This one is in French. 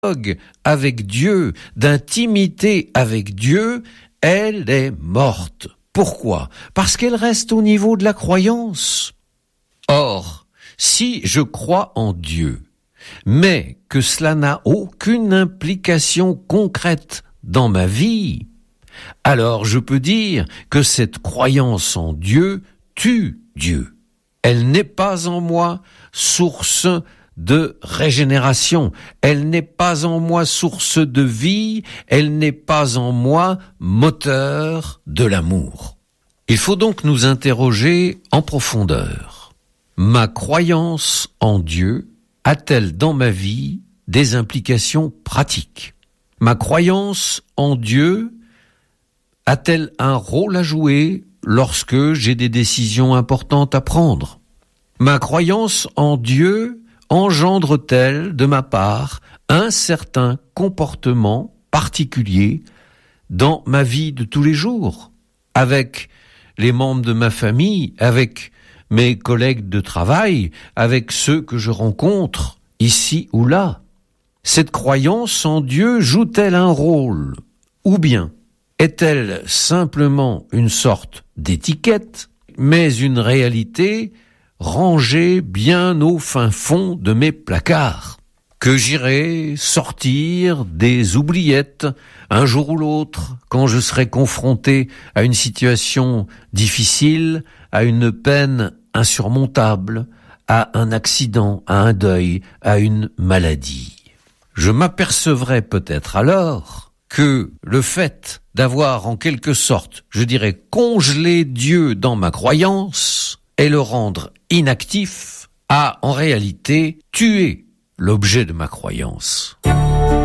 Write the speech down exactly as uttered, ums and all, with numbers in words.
avec Dieu, d'intimité avec Dieu, elle est morte. Pourquoi ? Parce qu'elle reste au niveau de la croyance. Or, si je crois en Dieu, mais que cela n'a aucune implication concrète dans ma vie, alors je peux dire que cette croyance en Dieu tue Dieu. Elle n'est pas en moi source de régénération, elle n'est pas en moi source de vie, elle n'est pas en moi moteur de l'amour. Il faut donc nous interroger en profondeur. Ma croyance en Dieu a-t-elle dans ma vie des implications pratiques ? Ma croyance en Dieu a-t-elle un rôle à jouer lorsque j'ai des décisions importantes à prendre ? Ma croyance en Dieu engendre-t-elle de ma part un certain comportement particulier dans ma vie de tous les jours, avec les membres de ma famille, avec mes collègues de travail, avec ceux que je rencontre ici ou là? Cette croyance en Dieu joue-t-elle un rôle? Ou bien est-elle simplement une sorte d'étiquette, mais une réalité rangée bien au fin fond de mes placards, que j'irai sortir des oubliettes un jour ou l'autre, quand je serai confronté à une situation difficile, à une peine insurmontable, à un accident, à un deuil, à une maladie. Je m'apercevrai peut-être alors que le fait d'avoir en quelque sorte, je dirais, congelé Dieu dans ma croyance et le rendre inactif a en réalité tué l'objet de ma croyance.